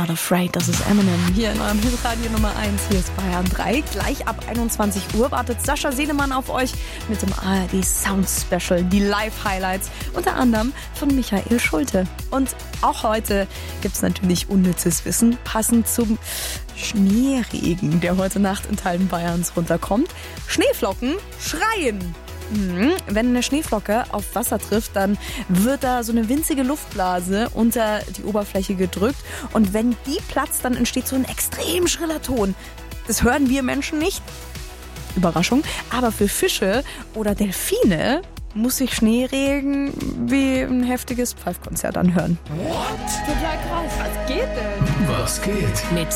Not Afraid, das ist Eminem hier in eurem Hitradio Nummer 1. Hier ist Bayern 3. Gleich ab 21 Uhr wartet Sascha Sehnemann auf euch mit dem ARD Sound Special, die Live-Highlights, unter anderem von Michael Schulte. Und auch heute gibt es natürlich unnützes Wissen, passend zum Schneeregen, der heute Nacht in Teilen Bayerns runterkommt. Schneeflocken schreien. Wenn eine Schneeflocke auf Wasser trifft, dann wird da so eine winzige Luftblase unter die Oberfläche gedrückt. Und wenn die platzt, dann entsteht so ein extrem schriller Ton. Das hören wir Menschen nicht. Überraschung. Aber für Fische oder Delfine muss sich Schneeregen wie ein heftiges Pfeifkonzert anhören. What? Total krass. Was geht denn? Was geht? Mit